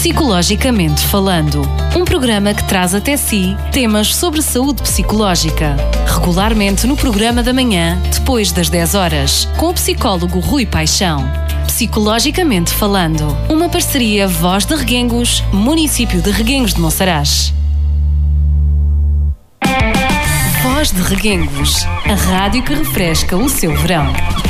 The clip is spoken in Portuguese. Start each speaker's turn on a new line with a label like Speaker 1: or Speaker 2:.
Speaker 1: Psicologicamente Falando, um programa que traz até si temas sobre saúde psicológica. Regularmente no programa da manhã, depois das 10 horas, com o psicólogo Rui Paixão. Psicologicamente Falando, uma parceria Voz de Reguengos, município de Reguengos de Monsaraz. Voz de Reguengos, a rádio que refresca o seu verão.